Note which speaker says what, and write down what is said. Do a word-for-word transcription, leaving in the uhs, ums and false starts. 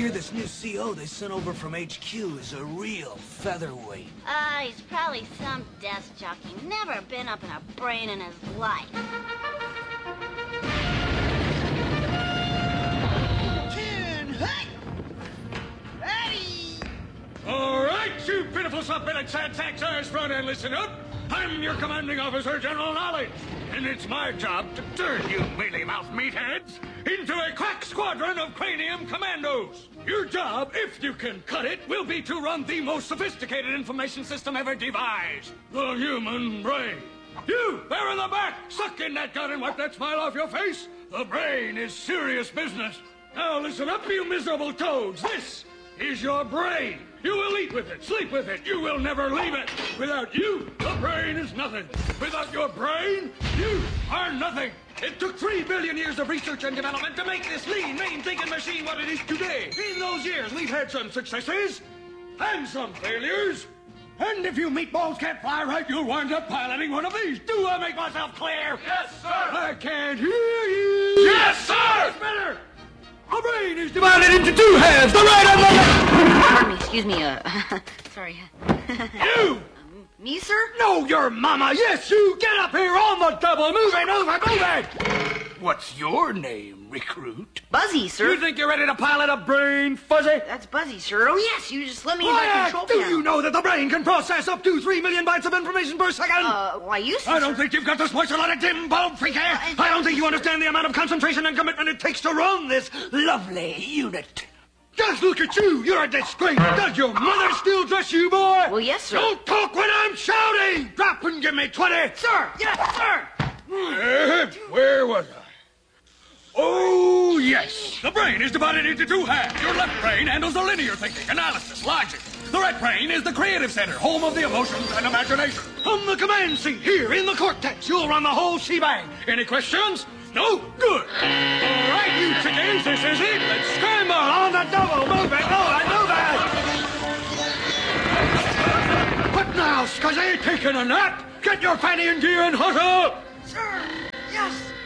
Speaker 1: hear this new C O they sent over from H Q is a real featherweight.
Speaker 2: Ah, uh, he's probably some desk jockey. Never been up in a brain in his life.
Speaker 3: Ten, hey! Ready!
Speaker 4: All right, you pitiful sub-billet sad sacks, eyes front and listen up. I'm your commanding officer, General Knowledge, and it's my job to turn you mealy-mouthed meatheads into a crack squadron of cranium commandos. Your job, if you can cut it, will be to run the most sophisticated information system ever devised, the human brain. You, there in the back, suck in that gun and wipe that smile off your face. The brain is serious business. Now listen up, you miserable toads. This is your brain. You will eat with it, sleep with it. You will never leave it. Without you, the brain is nothing. Without your brain, you are nothing. It took three billion years of research and development to make this lean, mean thinking machine what it is today. In those years, we've had some successes and some failures. And if you meatballs can't fly right, you'll wind up piloting one of these. Do I make myself clear?
Speaker 5: Yes, sir.
Speaker 4: I can't hear you.
Speaker 5: Yes, sir.
Speaker 4: It's better. The brain is divided into two halves, the right and the left.
Speaker 2: Pardon me, excuse me, uh, sorry.
Speaker 4: You!
Speaker 2: Um, me, sir?
Speaker 4: No, your mama. Yes, you. Get up here on the double. Move it, move it, move it. What's your name, recruit?
Speaker 2: Buzzy, sir.
Speaker 4: You think you're ready to pilot a brain, Fuzzy?
Speaker 2: That's Buzzy, sir. Oh, yes, you just let me in
Speaker 4: Why,
Speaker 2: that control
Speaker 4: do
Speaker 2: panel.
Speaker 4: you know that the brain can process up to three million bytes of information per second?
Speaker 2: Uh, why, you, sir?
Speaker 4: I don't think you've got the spoiled lot of dim bulb freak hair.
Speaker 2: Uh,
Speaker 4: I don't think you understand the amount of concentration and commitment it takes to run this lovely unit. Just look at you. You're a disgrace. Does your mother still dress you, boy?
Speaker 2: Well, yes, sir.
Speaker 4: Don't talk when I'm shouting. Drop and give me twenty.
Speaker 2: Sir, yes, sir.
Speaker 4: Uh, where was I? Oh, yes. The brain is divided into two halves. Your left brain handles the linear thinking, analysis, logic. The right brain is the creative center, home of the emotions and imagination. On the command seat, here in the cortex, you'll run the whole shebang. Any questions? No? Good. All right, you chickens, this is it. Let's scramble on the double. Move it. Oh, I know that. What now, Scuzzy? Taking a nap? Get your fanny in gear and hustle.
Speaker 2: Sir.